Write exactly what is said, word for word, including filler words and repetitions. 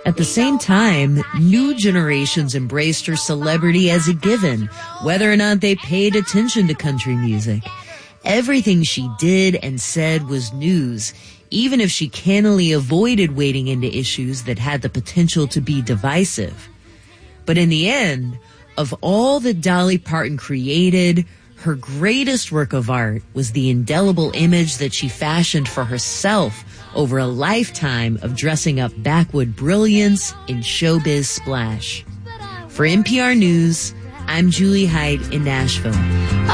At the same time, new generations embraced her celebrity as a given, whether or not they paid attention to country music. Everything she did and said was news, even if she cannily avoided wading into issues that had the potential to be divisive. But in the end, of all that Dolly Parton created, her greatest work of art was the indelible image that she fashioned for herself over a lifetime of dressing up backwood brilliance in showbiz splash. For N P R News, I'm Julie Heidt in Nashville.